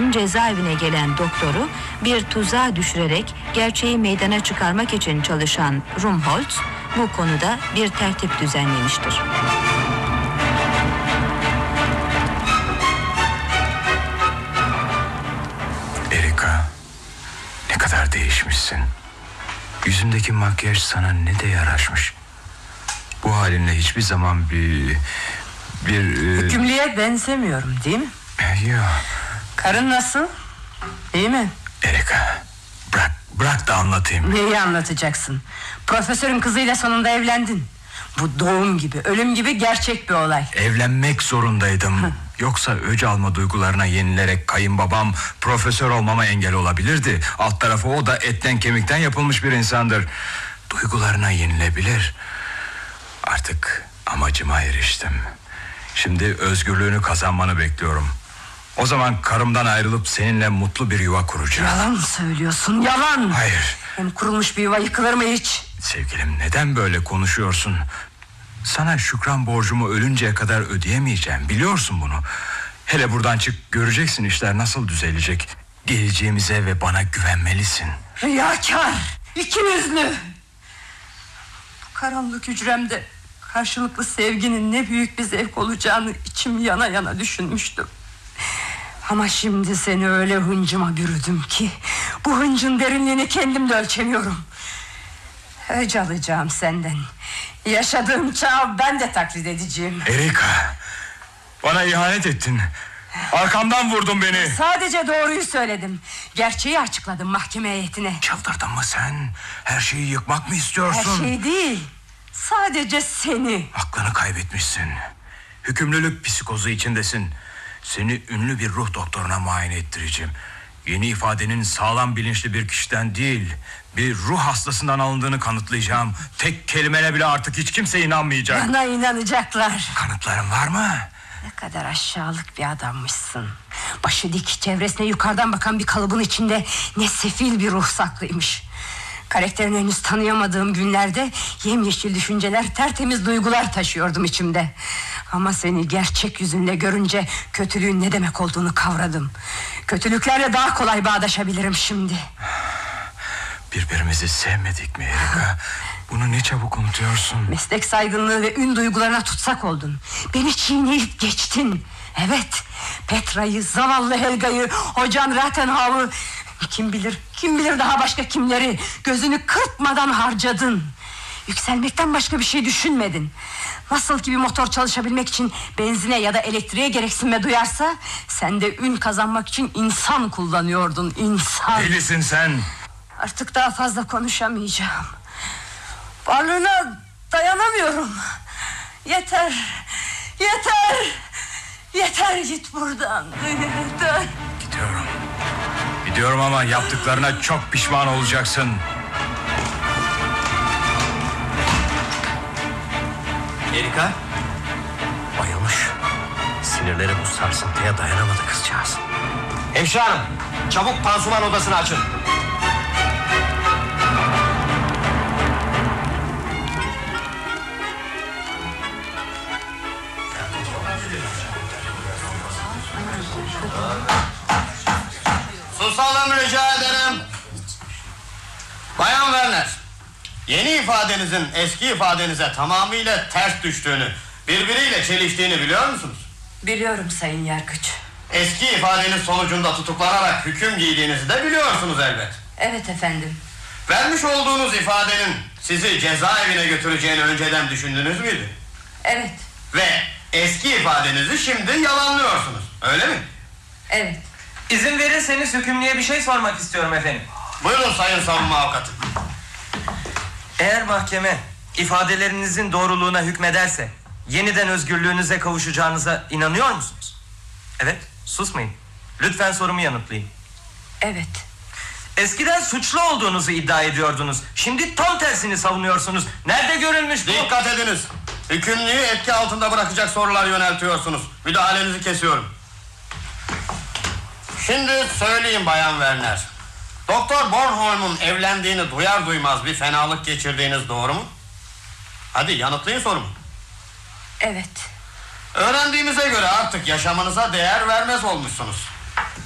için cezaevine gelen doktoru bir tuzağa düşürerek gerçeği meydana çıkarmak için çalışan Rumholtz bu konuda bir tertip düzenlemiştir. Erika, ne kadar değişmişsin. Yüzündeki makyaj sana ne de yaraşmış. Bu halinle hiçbir zaman bir hükümlüye benzemiyorum, değil mi? Yok. Karın nasıl? İyi mi? Erika, bırak da anlatayım. Neyi anlatacaksın? Profesörün kızıyla sonunda evlendin. Bu doğum gibi, ölüm gibi gerçek bir olay. Evlenmek zorundaydım. Yoksa öc alma duygularına yenilerek kayınbabam profesör olmama engel olabilirdi. Alt tarafı o da etten kemikten yapılmış bir insandır. Duygularına yenilebilir. Artık amacıma eriştim. Şimdi özgürlüğünü kazanmanı bekliyorum. O zaman karımdan ayrılıp seninle mutlu bir yuva kuracağım. Yalan söylüyorsun, yalan. Hayır. Hem kurulmuş bir yuva yıkılır mı hiç? Sevgilim, neden böyle konuşuyorsun? Sana şükran borcumu ölünceye kadar ödeyemeyeceğim. Biliyorsun bunu. Hele buradan çık, göreceksin işler nasıl düzelecek. Geleceğimize ve bana güvenmelisin. Riyakar, ikiyüzlü. Bu karanlık hücremde karşılıklı sevginin ne büyük bir zevk olacağını içim yana yana düşünmüştüm. Ama şimdi seni öyle hıncıma bürüdüm ki bu hıncın derinliğini kendim de ölçemiyorum. Öc alacağım senden. Yaşadığım çağı ben de taklit edeceğim. Erika, bana ihanet ettin. Arkamdan vurdun beni. Sadece doğruyu söyledim. Gerçeği açıkladım mahkeme heyetine. Çıldırdın mı sen? Her şeyi yıkmak mı istiyorsun? Her şey değil, sadece seni. Aklını kaybetmişsin. Hükümlülük psikozu içindesin. Seni ünlü bir ruh doktoruna muayene ettireceğim. Yeni ifadenin sağlam bilinçli bir kişiden değil, bir ruh hastasından alındığını kanıtlayacağım. Tek kelimene bile artık hiç kimse inanmayacak. Bana inanacaklar. Kanıtların var mı? Ne kadar aşağılık bir adammışsın. Başı dik, çevresine yukarıdan bakan bir kalıbın içinde ne sefil bir ruh saklıymış. Karakterini henüz tanıyamadığım günlerde yemyeşil düşünceler, tertemiz duygular taşıyordum içimde. Ama seni gerçek yüzünle görünce kötülüğün ne demek olduğunu kavradım. Kötülüklerle daha kolay bağdaşabilirim şimdi. Birbirimizi sevmedik mi Erika? Bunu ne çabuk unutuyorsun. Meslek saygınlığı ve ün duygularına tutsak oldun. Beni çiğneyip geçtin. Evet, Petra'yı, zavallı Helga'yı, hocan Rathenhau'u, kim bilir daha başka kimleri gözünü kırpmadan harcadın. Yükselmekten başka bir şey düşünmedin. Nasıl ki bir motor çalışabilmek için benzine ya da elektriğe gereksinme duyarsa, sen de ün kazanmak için insan kullanıyordun, insan. Delisin sen. Artık daha fazla konuşamayacağım. Varlığına dayanamıyorum. Yeter git buradan. Yeter. Gidiyorum ama yaptıklarına çok pişman olacaksın. Erika bayılmış. Sinirleri bu sarsıntıya dayanamadı kızcağız. Hemşire hanım, çabuk pansuman odasını açın. Susalım rica ederim. Bayan Werner, yeni ifadenizin eski ifadenize tamamıyla ters düştüğünü, birbiriyle çeliştiğini biliyor musunuz? Biliyorum sayın yargıç. Eski ifadeniz sonucunda tutuklanarak hüküm giydiğinizi de biliyorsunuz elbet. Evet efendim. Vermiş olduğunuz ifadenin sizi cezaevine götüreceğini önceden düşündünüz müydü? Evet. Ve eski ifadenizi şimdi yalanlıyorsunuz, öyle mi? Evet. İzin verirseniz hükümlüye bir şey sormak istiyorum efendim. Buyurun sayın savunma avukatı. Eğer mahkeme ifadelerinizin doğruluğuna hükmederse yeniden özgürlüğünüze kavuşacağınıza inanıyor musunuz? Evet, susmayın. Lütfen sorumu yanıtlayın. Evet. Eskiden suçlu olduğunuzu iddia ediyordunuz. Şimdi tam tersini savunuyorsunuz. Nerede görülmüş bu? Dikkat ediniz. Hükümlüyü etki altında bırakacak sorular yöneltiyorsunuz. Müdahalenizi kesiyorum. Şimdi söyleyeyim Bayan Werner. Doktor Bornholm'un evlendiğini duyar duymaz bir fenalık geçirdiğiniz doğru mu? Hadi yanıtlayın sorumu. Evet. Öğrendiğimize göre artık yaşamınıza değer vermez olmuşsunuz.